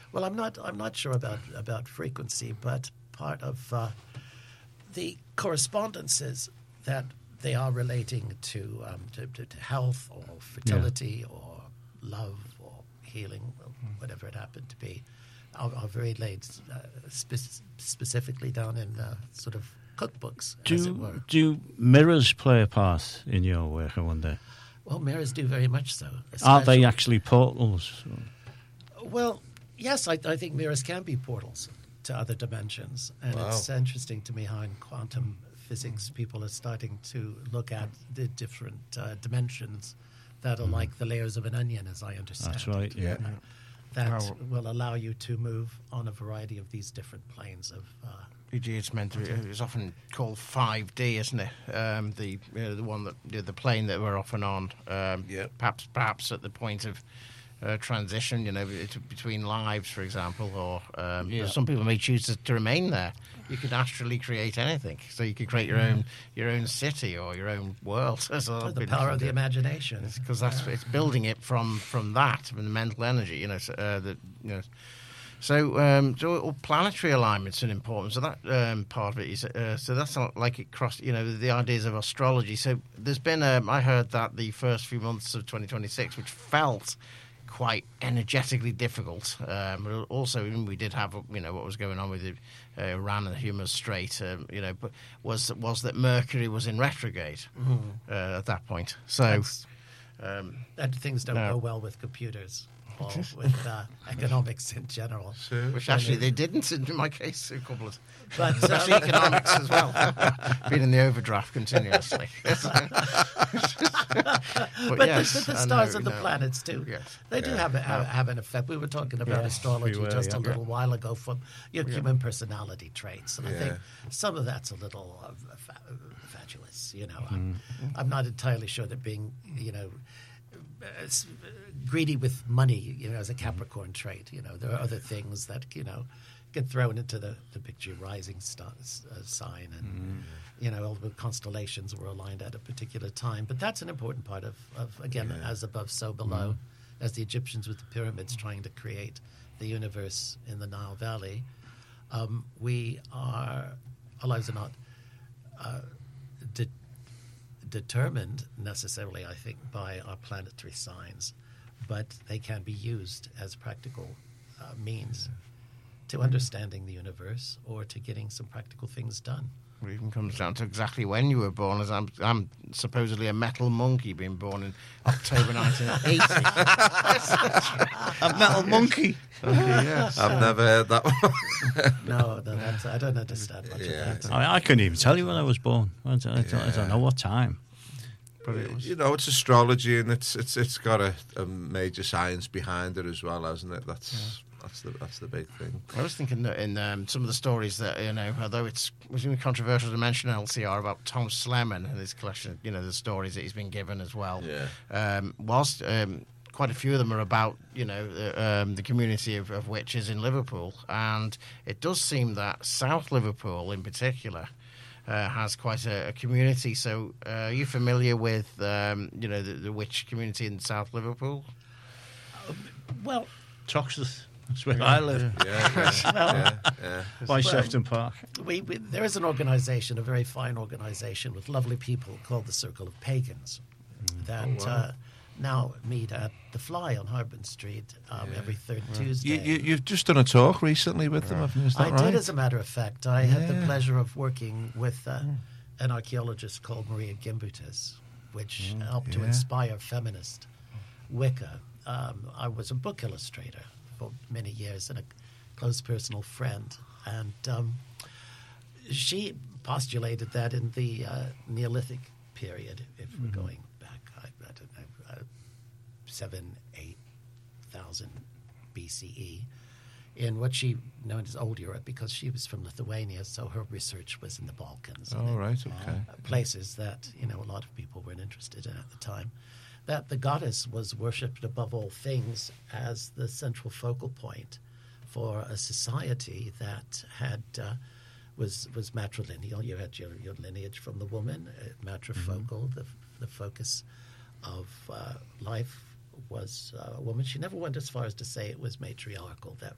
Well, I'm not sure about frequency, but part of the correspondence is that they are relating to health or fertility or love or healing, or whatever it happened to be, are very laid specifically down in sort of cookbooks, as it were. Do mirrors play a part in your work, I wonder? Well, mirrors do very much so. Are they actually portals? Well, yes, I think mirrors can be portals to other dimensions. And it's interesting to me how in quantum physics people are starting to look at the different dimensions that are like the layers of an onion, as I understand. That's right, yeah. That will allow you to move on a variety of these different planes of... It's meant to. It's often called 5D, isn't it? The one that the plane that we're often on. Perhaps at the point of transition, between lives, for example, or some people may choose to remain there. You could astrally create anything, so you could create your own city or your own world. The power of the imagination, because it's building it from that, from the mental energy. So planetary alignment's an important. So that part of it is. So that's not like it crossed. The ideas of astrology. So there's been. I heard that the first few months of 2026, which felt quite energetically difficult. But also, we did have what was going on with Iran and the Hormuz Strait. But was that Mercury was in retrograde at that point. So that things don't go well with computers. Or with economics in general. Which actually they didn't in my case, a couple of... But especially economics as well. Been in the overdraft continuously. but the stars of the planets too. Yes. They do have an effect. We were talking about astrology a little while ago from human personality traits. And I think some of that's a little fatuous. I'm not entirely sure that being, greedy with money, as a Capricorn trait. There are other things that, get thrown into the picture, rising sign, and, all the constellations were aligned at a particular time. But that's an important part of again, as above, so below, as the Egyptians with the pyramids trying to create the universe in the Nile Valley. Our lives are not determined necessarily, I think, by our planetary signs, but they can be used as practical means to understanding the universe or to getting some practical things done. It even comes down to exactly when you were born, as I'm supposedly a metal monkey, being born in October 1980. A metal monkey? Yes. I've never heard that one. No, I don't understand much of that. I couldn't even tell you when I was born. I don't know what time. But it was... it's astrology, and it's got a major science behind it as well, hasn't it? That's the big thing. I was thinking that in some of the stories that, although it was controversial to mention LCR about Tom Slemen and his collection, the stories that he's been given as well. Yeah. Whilst quite a few of them are about, the community of witches in Liverpool, and it does seem that South Liverpool in particular has quite a community. So are you familiar with, the witch community in South Liverpool? Well, Toxteth. That's where I live. By Sefton Park. There is an organisation, a very fine organisation with lovely people called the Circle of Pagans that now meet at The Fly on Harbin Street every third Tuesday. You've just done a talk recently with them, haven't you? Is that I did, as a matter of fact. I had the pleasure of working with an archaeologist called Maria Gimbutas, which helped to inspire feminist Wicca. I was a book illustrator for many years and a close personal friend. And she postulated that in the Neolithic period, if we're going back, I don't know, 7,000-8,000 BCE, in what she known as Old Europe, because she was from Lithuania, so her research was in the Balkans. Oh, right, okay. Places that, a lot of people weren't interested in at the time. That the goddess was worshipped above all things as the central focal point for a society that had was matrilineal. You had your lineage from the woman, matrifocal. The focus of life was a woman. She never went as far as to say it was matriarchal. That